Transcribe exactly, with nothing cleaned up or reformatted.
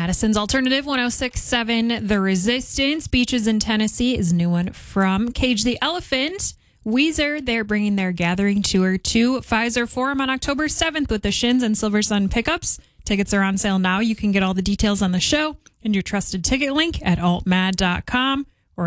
Madison's Alternative one oh six point seven, The Resistance. Beaches in Tennessee is a new one from Cage the Elephant. Weezer, they're bringing their Gathering Tour to Pfizer Forum on October seventh with the Shins and Silver Sun pickups. Tickets are on sale now. You can get all the details on the show and your trusted ticket link at alt mad dot com.